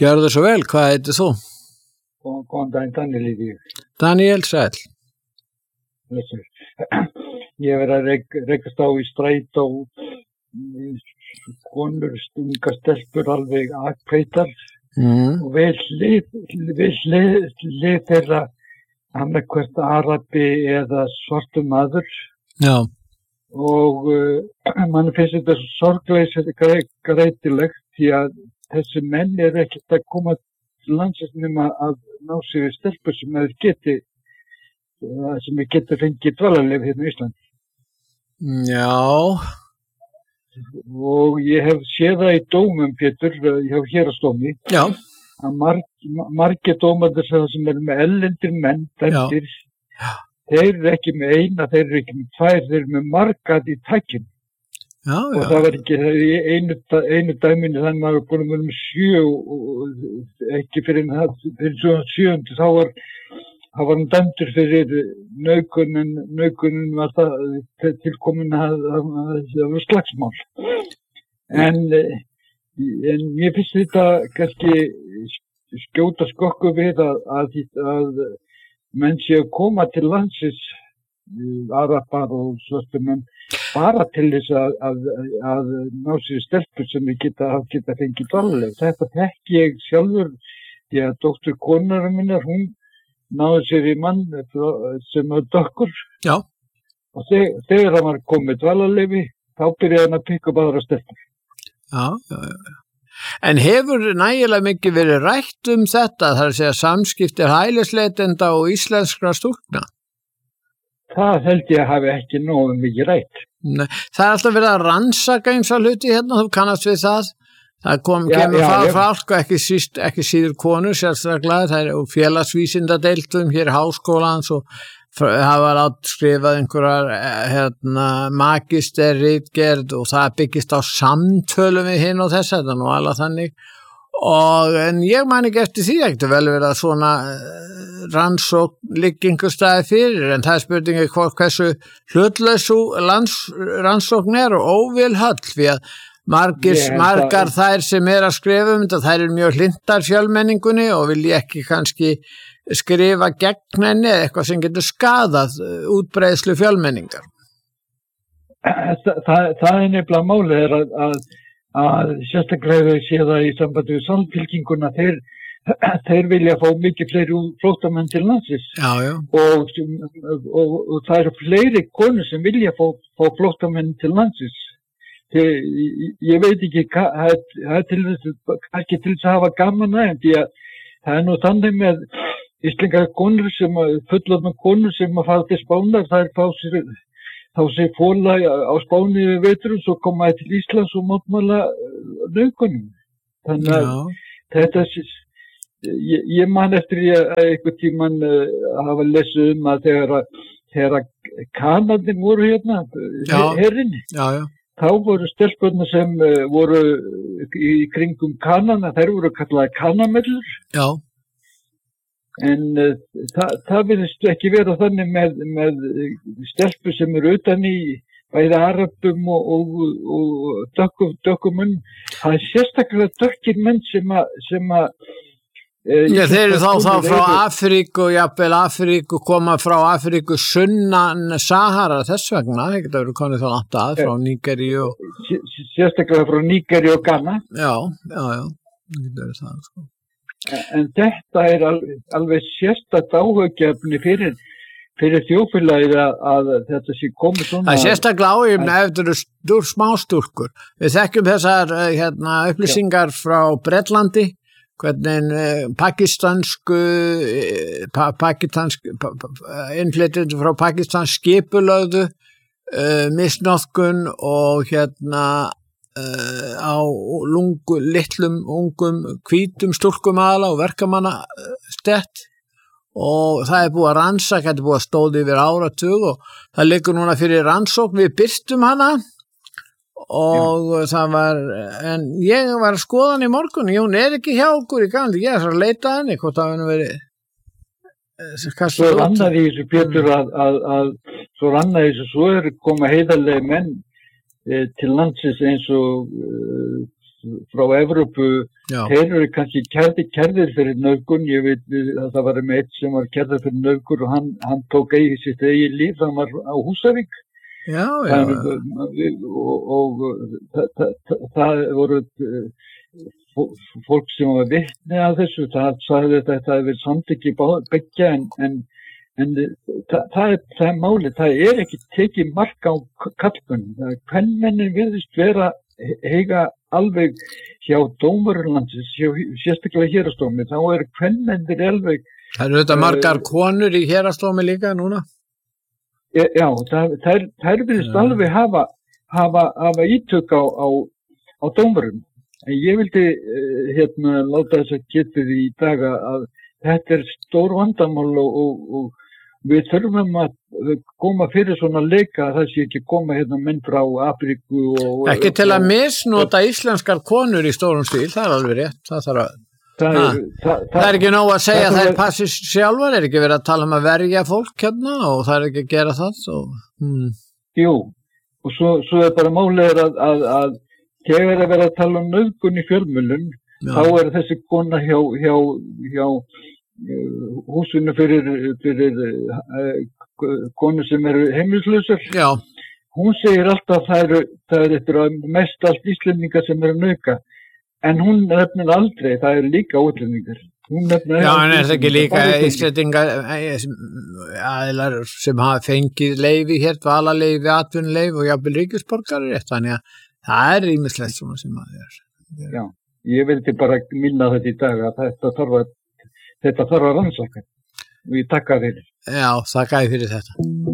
Gjörðu svo vel, hvað heitir þú? Góðan daginn, Daniel í því. Daniel Sæll. Ég verið að rekast á í strætó konur, unga stelpur alveg akveitar og við hlið þeirra annarkvært arabi eða svartur maður. Já. Og mann finnst þetta svo sorgleitilegt því að þessi menn ekkert að koma til landsins nema að ná sér við stelpur sem getur fengið dvalarleyfi hérna í Íslandi. Já. Og ég hef séð það í dómum, Pétur, hjá héraðsdómi. Já. Að margir dómarnir sem með erlendir menn, dæmdir, þeir ekki með eina, þeir ekki með tvær, þeir með margat í tækjum. Já, já. Og það var ekki einu dæminu þannig að maður var búin með 7 og ekki fyrir svo 7. Þá var hann dæmdur fyrir nauðgunin var það tilkomin að það var slagsmál. En mér finnst þetta kannski skjóta skokku við að menn séu að koma til landsins, arabar og svartumenn, bara til þess að ná sér stelpur sem við geta fengið dvalarleyfi. Þetta þekki ég sjálfur, því að dóttur konar minnar, hún náði sér í mann sem var dökkur. Já. Og þegar hann var komið dvalarleyfi, þá byrjaði hann að pikka upp aðra stelpur. Já. En hefur nægilega mikið verið rætt þetta, það að segja samskiptir hælisleitenda og íslenskra stúlkna? Það held ég að hafi ekki nógu mikið rætt. Nei, það alltaf verið að rannsaka eins og hluti hérna, þú kannast við það. Það kemur fólk og ekki síður konur sérstaklega, það og félagsvísindadeildum hér í háskólans og hafa skrifað einhverjar magisterritgerð og það byggist á samtölum við hinn og þess, þetta nú alveg þannig. En ég man ekki eftir því, ekki vel verið að svona rannsókn liggi einhver staði fyrir, en það spurningi hversu hlutlausu rannsókn og óvilhöll, því að margar þær sem að skrifa þetta, þær mjög hlintar fjölmenningunni og vilja ekki kannski skrifa gegn henni eða eitthvað sem getur skadað útbreiðslu fjölmenningar. Það nefnilega málið að sérstaklega hefur séð það í sambandi við samfylkinguna, þeir vilja fá mikið fleiri flóttamenn til landsins. Já. Og það eru fleiri konur sem vilja fá flóttamenn til landsins. Ég veit ekki, það til þess að hafa gaman aðeins, því að það nú þannig með íslenskar konur fullorðnar konur sem að fara til Spánar, það þá sér fóla á Spáni við vetur og svo koma það til Íslands og mótmæla nauðgunum. Þannig að þetta, ég man eftir einhvern tímann hafa lesið að þegar Kanadin voru hérna, herrinni. Já. Þá voru stelpurnar sem voru í kringum Kanana, þær voru kallaði Kanamellur. Já. En það virðist ekki vera þannig með stelpur sem eru utan í bæði arabum og dökkum menn. Það sérstaklega dökkir menn sem að Já, þeir eru þá frá Afríku, jafnvel Afríku, koma frá Afríku sunnan Sahara þess vegna, það getur verið konið þá langt að frá Nígeríu. Sérstaklega frá Nígeríu og Ghana. Já, það getur verið það, sko. En þetta alveg sérstakt áhugaefni fyrir þjóðfélagið að þetta sé komið svona. Það sérstaklega áhugaefni ef þetta eru smástúlkur. Við þekkjum þessar upplýsingar frá Bretlandi, hvernig innflytjendur frá Pakistan skipulögðu misnotkun og á litlum, ungum, hvítum stúlkum aðla og verkamannastett og það búið að rannsaka, þetta búið að stóði yfir áratug og það liggur núna fyrir rannsókn, við birtum hana og það var, en ég var að skoða hann í morgun, hún ekki hjá okkur í gangi, ég að leita henni, hvort það henni verið. Svo rannaði þessu Pétur svo rannaði þessu, svo koma heiðarlega menn til landsins eins og frá Evrópu, þeir eru kannski kærðir fyrir nauðgun, ég veit að það var með eitt sem var kærður fyrir nauðgun og hann tók sitt eigið líf, hann var á Húsavík. Já. Og það voru fólk sem var vitni að þessu, það sagði þetta hefði verið samþykki beggja en það er málið, það er ekki tekið mark á kallmenn. Kvenmennin virðist vera heiga alveg hjá dómarlandsins, sérstaklega héraðsdómi, þá eru kvenmennir alveg. Það eru þetta margar konur í héraðsdómi líka núna? Já, þær virðist alveg hafa ítök á dómarum. En ég vildi láta þess að getið í dag að þetta er stór vandamál og við þurfum að koma fyrir svona leika að það sé ekki koma menn frá Afríku og... Ekki til að misnota íslenskar konur í stórum stíl, það er alveg rétt. Það er ekki nóg að segja að þær passi sjálfar, er ekki verið að tala að verja fólk og það er ekki að gera það. Jú, og svo er bara málið að þegar að vera að tala nauðgun í fjölmiðlum, þá er þessi kona hjá húsinu fyrir konu sem eru heimilislausar. Já. Hún segir alltaf það er mest allt Íslendingar sem eru nauðga, en hún nefnir aldrei, það eru líka útlendingar. Já, en er það ekki líka Íslendingar aðilar sem hafa fengið leyfi dvalarleyfi, atvinnuleyfi og jafnvel ríkisborgarar, þannig að það er ýmislegt svona sem að er. Já, ég vildi bara minna þetta í dag að þetta þarf að rannsaka og ég takka fyrir. Já, þakka fyrir þetta.